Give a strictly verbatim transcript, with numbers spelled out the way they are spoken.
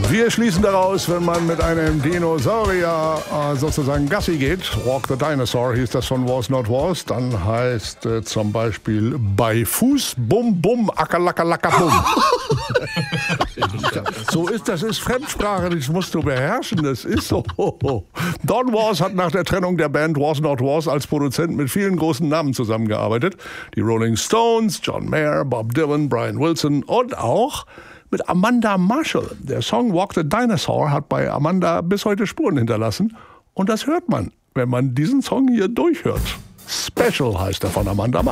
Wir schließen daraus, wenn man mit einem Dinosaurier äh, sozusagen Gassi geht, Walk the Dinosaur hieß das von Was Not Was, dann heißt äh, zum Beispiel bei Fuß bum bum ackerlackerlacker bum. So ist das, ist Fremdsprache, das musst du beherrschen, das ist so. Don Was hat nach der Trennung der Band Was Not Was als Produzent mit vielen großen Namen zusammengearbeitet. Die Rolling Stones, John Mayer, Bob Dylan, Brian Wilson und auch mit Amanda Marshall. Der Song Walk the Dinosaur hat bei Amanda bis heute Spuren hinterlassen. Und das hört man, wenn man diesen Song hier durchhört. Special heißt er von Amanda Marshall.